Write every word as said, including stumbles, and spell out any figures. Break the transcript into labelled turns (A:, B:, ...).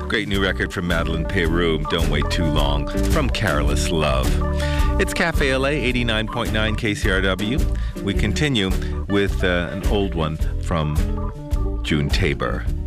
A: Great new record from Madeleine Peyrou, Don't Wait Too Long, from Careless Love. It's Cafe L A, eighty-nine point nine K C R W. We continue with uh, an old one from June Tabor.